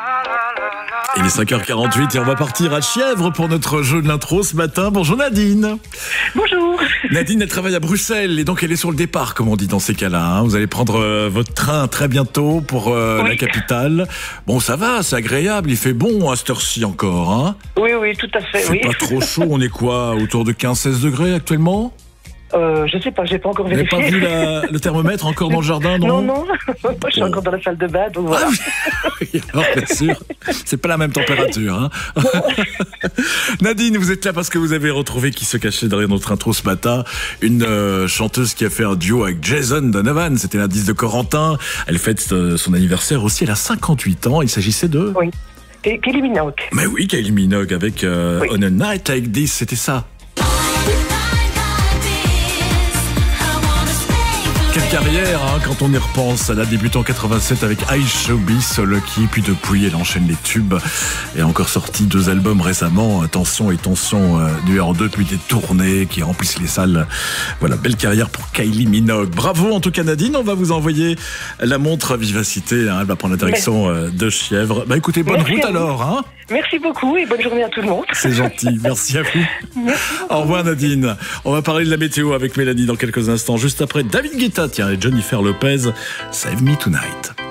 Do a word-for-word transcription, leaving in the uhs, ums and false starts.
Il est cinq heures quarante-huit et on va partir à Chièvre pour notre jeu de l'intro ce matin. Bonjour Nadine. Bonjour. Nadine, elle travaille à Bruxelles et donc elle est sur le départ, comme on dit dans ces cas-là. Hein. Vous allez prendre euh, votre train très bientôt pour euh, oui. la capitale. Bon, ça va, c'est agréable, il fait bon à cette heure-ci encore. Hein. Oui, oui, tout à fait. C'est oui. pas trop chaud, on est quoi, autour de quinze seize degrés actuellement? Euh, je sais pas, j'ai pas encore Vous n'avez vérifié. pas vu la, le thermomètre encore dans le jardin, non? Non, non, moi je suis Bon. encore dans la salle de bain, donc voilà. Ah oui, alors, bien sûr, c'est pas la même température. Hein. Nadine, vous êtes là parce que vous avez retrouvé qui se cachait derrière notre intro ce matin, une euh, chanteuse qui a fait un duo avec Jason Donovan, c'était l'indice de Corentin. Elle fête euh, son anniversaire aussi, elle a cinquante-huit ans, il s'agissait de... Oui, et Kylie Minogue. Mais oui, Kylie Minogue avec euh, Oui. On a Night Like This, c'était ça. Quelle carrière, hein, quand on y repense. Elle a débuté en quatre-vingt-sept avec I Showbiz, Lucky, puis depuis elle enchaîne les tubes et a encore sorti deux albums récemment, Attention et Tension euh, numéro deux, puis des tournées qui remplissent les salles. Voilà, belle carrière pour Kylie Minogue. Bravo en tout cas Nadine, on va vous envoyer la montre Vivacité, hein, elle va prendre la direction euh, de Chièvre. Bah écoutez, bonne Merci route à vous. alors. Hein. Merci beaucoup et bonne journée à tout le monde. C'est gentil, merci à vous. Au revoir Nadine. On va parler de la météo avec Mélanie dans quelques instants, juste après David Guetta, tiens, et Jennifer Lopez, Save Me Tonight.